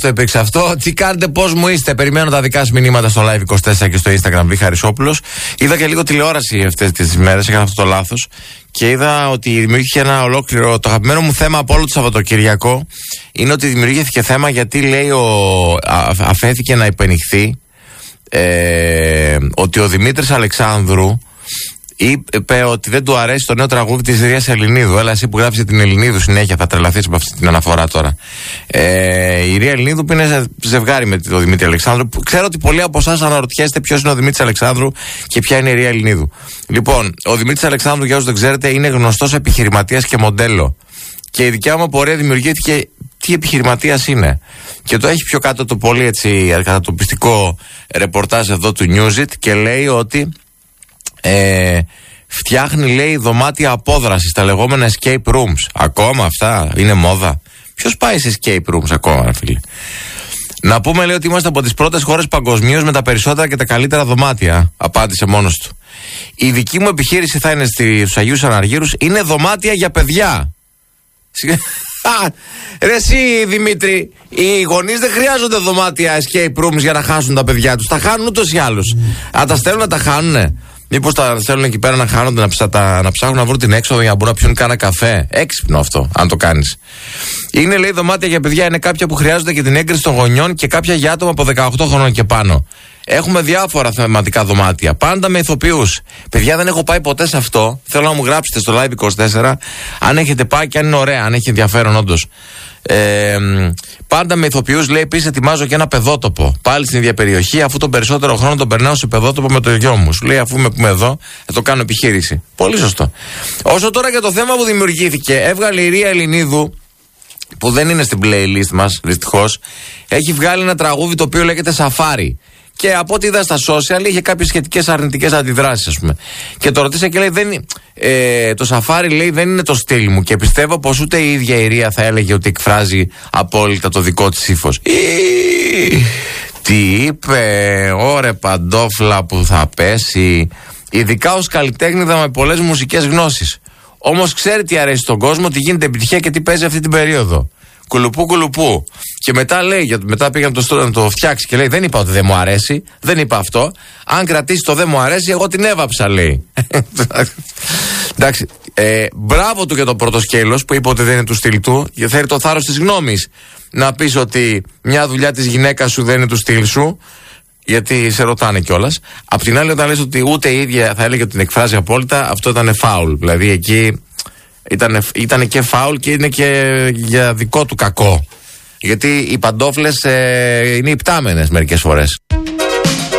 ευχάριστο υπήρξε αυτό. Τι κάνετε, πώς μου είστε? Περιμένω τα δικά σας μηνύματα στο Live24 και στο Instagram Β. Χαρισόπουλος. Είδα και λίγο τηλεόραση αυτές τις μέρες, έκανα αυτό το λάθος. Και είδα ότι δημιουργήθηκε ένα ολόκληρο. Το αγαπημένο μου θέμα από όλο το Σαββατοκυριακό είναι ότι δημιουργήθηκε θέμα γιατί λέει αφέθηκε να υπενηχθεί ότι ο Δημήτρης Αλεξάνδρου είπε ότι δεν του αρέσει το νέο τραγούδι της Ρίας Ελληνίδου. Έλα εσύ που γράψεις την Ελληνίδου συνέχεια, θα τρελαθείς από αυτή την αναφορά τώρα. Η Ρία Ελληνίδου που είναι ζευγάρι με τον Δημήτρη Αλεξάνδρου. Ξέρω ότι πολλοί από εσάς αναρωτιέστε ποιος είναι ο Δημήτρης Αλεξάνδρου και ποια είναι η Ρία Ελληνίδου. Λοιπόν, ο Δημήτρης Αλεξάνδρου, για όσους δεν ξέρετε, είναι γνωστός επιχειρηματίας και μοντέλο. Και η δικιά μου απορία δημιουργήθηκε τι επιχειρηματίας είναι. Και το έχει πιο κάτω το πολύ έτσι κατατοπιστικό ρεπορτάζ εδώ του Newsit και λέει ότι φτιάχνει, λέει, δωμάτια απόδρασης, τα λεγόμενα escape rooms. Ακόμα αυτά είναι μόδα? Ποιος πάει σε escape rooms ακόμα, φίλε? Να πούμε, λέει, ότι είμαστε από τις πρώτες χώρες παγκοσμίως με τα περισσότερα και τα καλύτερα δωμάτια. Απάντησε μόνος του. Η δική μου επιχείρηση θα είναι στους Αγίους Αναργύρους, είναι δωμάτια για παιδιά. Ρε εσύ Δημήτρη, οι γονείς δεν χρειάζονται δωμάτια escape rooms για να χάσουν τα παιδιά τους. Τα χάνουν ούτως ή άλλως. Αν τα στέλνουν να τα χάνουνε. Μήπως τα θέλουν εκεί πέρα να χάνονται, να ψάχνουν να βρουν την έξοδο για να μπορούν να πιούν κάνα καφέ? Έξυπνο αυτό, αν το κάνεις. Είναι, λέει, δωμάτια για παιδιά, είναι κάποια που χρειάζονται και την έγκριση των γονιών και κάποια για άτομα από 18 χρονών και πάνω. Έχουμε διάφορα θεματικά δωμάτια, πάντα με ηθοποιούς. Παιδιά, δεν έχω πάει ποτέ σε αυτό. Θέλω να μου γράψετε στο Live24 αν έχετε πάει και αν είναι ωραία, αν έχει ενδιαφέρον όντως. Πάντα με ηθοποιούς, λέει. Επίσης, ετοιμάζω και ένα παιδότοπο. Πάλι στην ίδια περιοχή, αφού τον περισσότερο χρόνο τον περνάω σε παιδότοπο με το γιο μου. Σου λέει, αφού με πούμε εδώ, θα το κάνω επιχείρηση. Πολύ σωστό. Όσο τώρα για το θέμα που δημιουργήθηκε, έβγαλε η Ρία Ελληνίδου, που δεν είναι στην playlist μας, δυστυχώς, έχει βγάλει ένα τραγούδι το οποίο λέγεται Σαφάρι. Και από ό,τι είδα στα social είχε κάποιες σχετικές αρνητικές αντιδράσεις, ας πούμε. Και το ρωτήσα και λέει, το Σαφάρι, λέει, δεν είναι το στυλ μου. Και πιστεύω πως ούτε η ίδια η Ρία θα έλεγε ότι εκφράζει απόλυτα το δικό της ύφος. Τι είπε, ωρε παντόφλα που θα πέσει. Ειδικά ως καλλιτέχνηδα με πολλές μουσικές γνώσεις. Όμως ξέρει τι αρέσει στον κόσμο, τι γίνεται επιτυχία και τι παίζει αυτή την περίοδο. Κουλουπού, κουλουπού. Και μετά λέει, μετά πήγα να το φτιάξει και λέει, δεν είπα ότι δεν μου αρέσει, δεν είπα αυτό. Αν κρατήσει το δεν μου αρέσει, εγώ την έβαψα, λέει. Εντάξει, μπράβο του για το πρώτο σκέλος που είπε ότι δεν είναι του στυλ του, γιατί θέλει το θάρρος της γνώμης. Να πεις ότι μια δουλειά της γυναίκας σου δεν είναι του στυλ σου, γιατί σε ρωτάνε κιόλας. Απ' την άλλη, όταν λες ότι ούτε η ίδια θα έλεγε ότι την εκφράζει απόλυτα, αυτό ήταν φάουλ. Δηλαδή εκεί ήταν και φάουλ και είναι και για δικό του κακό. Γιατί οι παντόφλες είναι υπτάμενες μερικές φορές.